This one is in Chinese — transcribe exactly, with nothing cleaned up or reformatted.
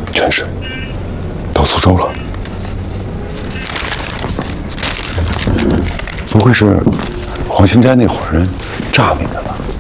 泉水到苏州了，不会是黄兴斋那伙人诈你的吧？